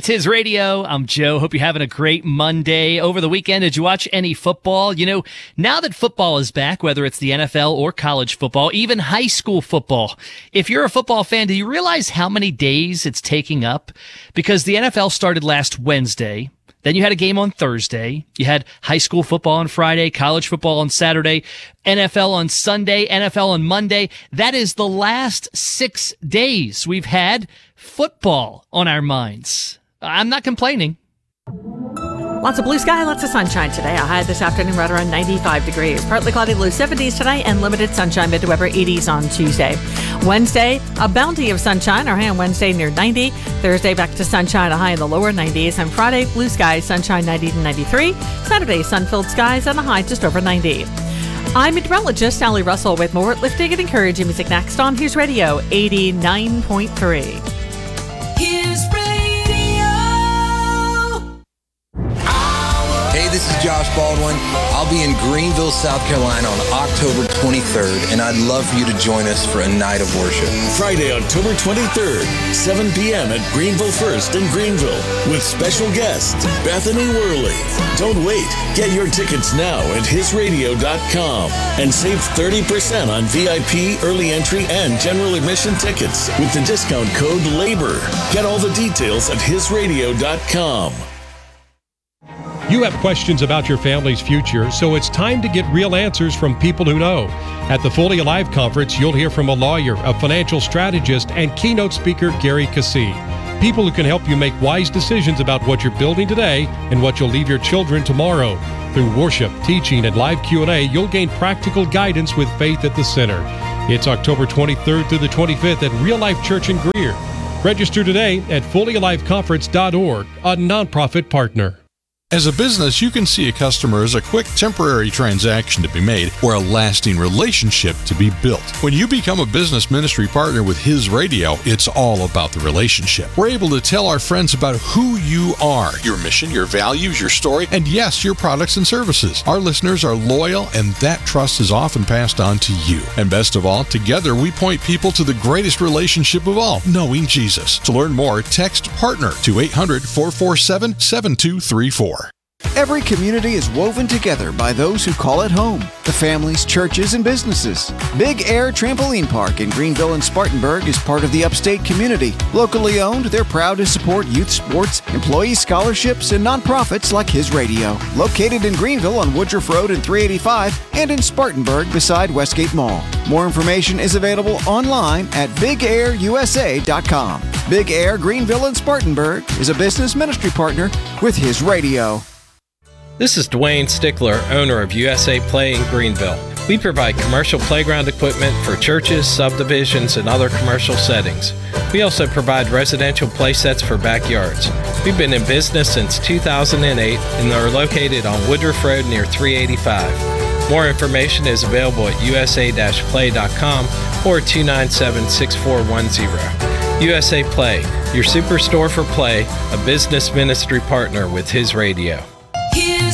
It's His Radio. I'm Joe. Hope you're having a great Monday. Over the weekend, did you watch any football? You know, now that football is back, whether it's the NFL or college football, even high school football, if you're a football fan, do you realize how many days it's taking up? Because the NFL started last Wednesday. Then you had a game on Thursday. You had high school football on Friday, college football on Saturday, NFL on Sunday, NFL on Monday. That is the last 6 days we've had football on our minds. I'm not complaining. Lots of blue sky, lots of sunshine today. A high this afternoon right around 95 degrees. Partly cloudy, low 70s tonight, and limited sunshine, mid to upper 80s on Tuesday. Wednesday, a bounty of sunshine. Our high on Wednesday near 90. Thursday, back to sunshine, a high in the lower 90s. And Friday, blue skies, sunshine 90 to 93. Saturday, sun-filled skies, and a high just over 90. I'm meteorologist Sally Russell with more uplifting and encouraging music next on His Radio 89.3. His Radio. Hey, this is Josh Baldwin. I'll be in Greenville, South Carolina on October 23rd, and I'd love for you to join us for a night of worship. Friday, October 23rd, 7 p.m. at Greenville First in Greenville with special guest Bethany Worley. Don't wait. Get your tickets now at hisradio.com and save 30% on VIP, early entry, and general admission tickets with the discount code LABOR. Get all the details at hisradio.com. You have questions about your family's future, so it's time to get real answers from people who know. At the Fully Alive Conference, you'll hear from a lawyer, a financial strategist, and keynote speaker Gary Cassie. People who can help you make wise decisions about what you're building today and what you'll leave your children tomorrow. Through worship, teaching, and live Q&A, you'll gain practical guidance with faith at the center. It's October 23rd through the 25th at Real Life Church in Greer. Register today at fullyaliveconference.org, a nonprofit partner. As a business, you can see a customer as a quick, temporary transaction to be made or a lasting relationship to be built. When you become a business ministry partner with His Radio, it's all about the relationship. We're able to tell our friends about who you are, your mission, your values, your story, and yes, your products and services. Our listeners are loyal, and that trust is often passed on to you. And best of all, together we point people to the greatest relationship of all, knowing Jesus. To learn more, text PARTNER to 800-447-7234. Every community is woven together by those who call it home, the families, churches, and businesses. Big Air Trampoline Park in Greenville and Spartanburg is part of the upstate community. Locally owned, they're proud to support youth sports, employee scholarships, and nonprofits like His Radio. Located in Greenville on Woodruff Road and 385 and in Spartanburg beside Westgate Mall. More information is available online at BigAirUSA.com. Big Air Greenville and Spartanburg is a business ministry partner with His Radio. This is Dwayne Stickler, owner of USA Play in Greenville. We provide commercial playground equipment for churches, subdivisions, and other commercial settings. We also provide residential play sets for backyards. We've been in business since 2008 and are located on Woodruff Road near 385. More information is available at usa-play.com or 297-6410. USA Play, your superstore for play, a business ministry partner with His Radio.